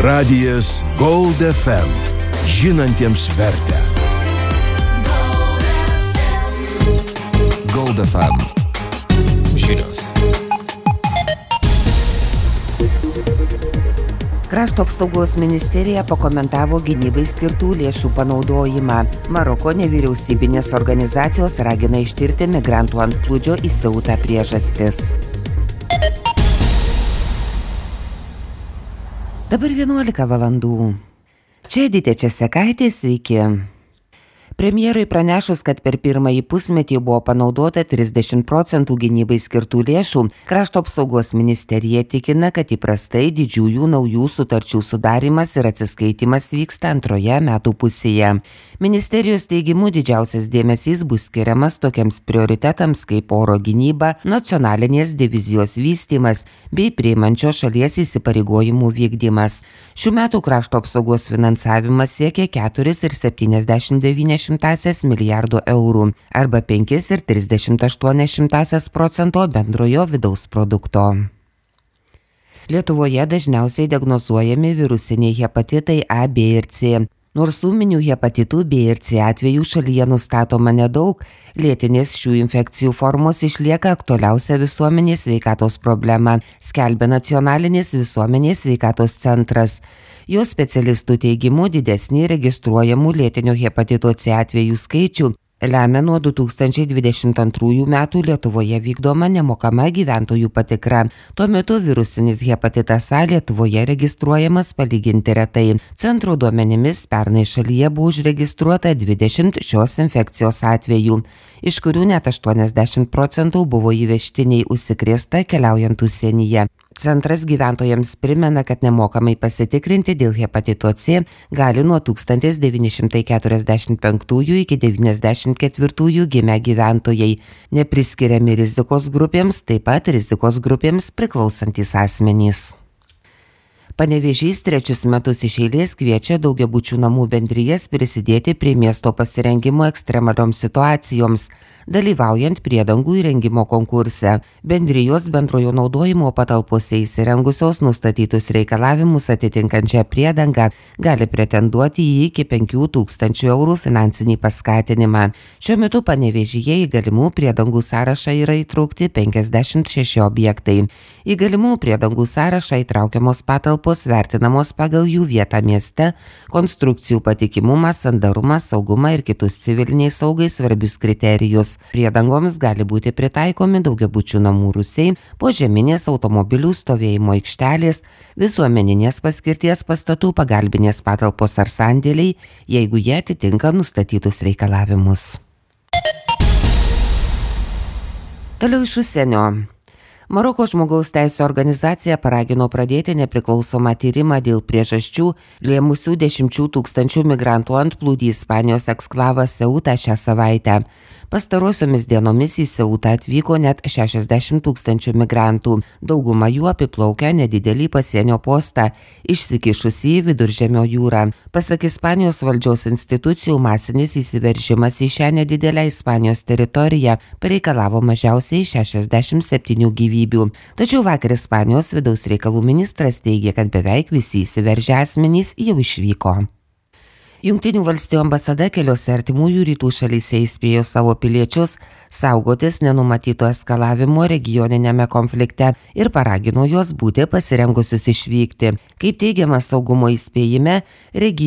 Radijas Gold FM. Žinantiems vertę. Gold FM. Žinios. Krašto apsaugos ministerija pakomentavo gynybai skirtų lėšų panaudojimą. Maroko nevyriausybinės organizacijos ragina ištirti migrantų antplūdžio į Ceutą priežastis. Dabar 11 valandų. Čia Editė Česekaitė, sveiki. Premjerui pranešus, kad per pirmąjį pusmetį buvo panaudota 30% gynybai skirtų lėšų, Krašto apsaugos ministerija tikina, kad įprastai didžiųjų naujų sutarčių sudarimas ir atsiskaitimas vyksta antroje metų pusėje. Ministerijos teigimu didžiausias dėmesys bus skiriamas tokiems prioritetams kaip oro gynyba, nacionalinės divizijos vystymas bei priimančios šalies įsipareigojimų vykdymas. Šių metų krašto apsaugos finansavimas siekia 4,79 milijardų eurų arba 5,38% bendrojo vidaus produkto. Lietuvoje dažniausiai diagnozuojami virusiniai hepatitai A, B ir C. Nors ūminių hepatitų B ir C atvejų šalyje nustatoma nedaug, lėtinės šių infekcijų formos išlieka aktualiausia visuomenės sveikatos problema, skelbia Nacionalinis visuomenės sveikatos centras. Jo specialistų teigimu didesnį registruojamų lėtinio hepatito C atvejų skaičių lemia nuo 2022 metų Lietuvoje vykdoma nemokama gyventojų patikra. Tuo metu virusinis hepatitas A Lietuvoje registruojamas palyginti retai. Centro duomenimis pernai šalyje buvo užregistruota 20 šios infekcijos atvejų, iš kurių net 80% buvo įvežtiniai užsikrėsta keliaujant užsienyje. Centras gyventojams primena, kad nemokamai pasitikrinti dėl hepatito C gali nuo 1945 iki 1994 gimę gyventojai, nepriskiriami rizikos grupėms, taip pat rizikos grupėms priklausantys asmenys. Panevėžys trečius metus iš eilės kviečia daugiabučių namų bendrijas prisidėti prie miesto pasirengimo ekstremalioms situacijoms, dalyvaujant priedangų įrengimo konkurse. Bendrijos bendrojo naudojimo patalpose įsirengusios nustatytus reikalavimus atitinkančią priedangą gali pretenduoti į iki 5 000 eurų finansinį paskatinimą. Šiuo metu Panevėžyje į galimų priedangų sąrašą yra įtraukti 56 objektai. Į galimų priedangų sąrašą įtraukiamos patalpos vertinamos pagal jų vietą mieste, konstrukcijų patikimumą, sandarumą, saugumą ir kitus civiliniai saugai svarbius kriterijus. Priedangoms gali būti pritaikomi daugiabučių namų rūsiai, požeminės automobilių stovėjimo aikštelės, visuomeninės paskirties pastatų pagalbinės patalpos ar sandėliai, jeigu jie atitinka nustatytus reikalavimus. Toliau iš užsienio. Maroko žmogaus teisių organizacija paragino pradėti nepriklausomą tyrimą dėl priežasčių lėmusių 10 000 migrantų antplūdį Ispanijos eksklavą Ceutą šią savaitę. Pastarosiomis dienomis į Ceutą atvyko net 60 000 migrantų, dauguma jų apiplaukę nedidelį pasienio postą, išsikišusį į Viduržemio jūrą. Pasak Ispanijos valdžios institucijų, masinis įsiveržimas į šią nedidelę Ispanijos teritoriją pareikalavo mažiausiai 67 gyvybių. Tačiau vakar Ispanijos vidaus reikalų ministras teigė, kad beveik visi įsiveržę asmenys jau išvyko. Jungtinių valstijų ambasada keliose artimųjų rytų šalyse įspėjo savo piliečius saugotis nenumatyto eskalavimo regioninėme konflikte ir paragino juos būti pasirengusius išvykti. Kaip teigiama saugumo įspėjime,